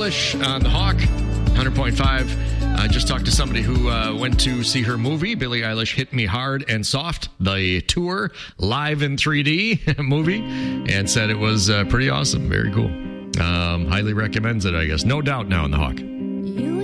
Eilish on the Hawk, 100.5. I just talked to somebody who went to see her movie, Billie Eilish Hit Me Hard and Soft, the tour, live in 3D movie, and said it was pretty awesome. Very cool. Highly recommends it, I guess. No doubt now on the Hawk.